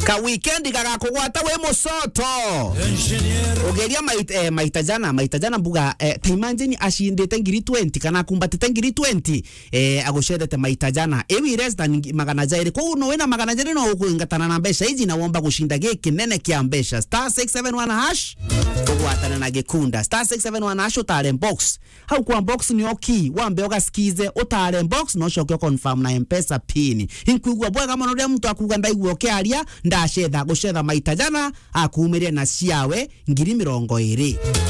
ka weekend gagakugwata we musoto ugeria maitajana mbuga taimanjeni ashindete ngiri 20 kana kumbatete ngiri 20 agushedete maitajana ewi less than magana jairi ko no wena magana jairi no kuingatana na mbesha hizi na womba gushinda geki nene kia mbesha star 671 hash kugwatana na gekunda star 671 hash utare box hau kwa box ni oki wambe ogasikize utare box no shoke confirm na mpesa pin inkuigwa bwa kama no mtu akuga ndaigwo kiaria ndashetha gushetha maitajana akumirie na ciawe ngiri 20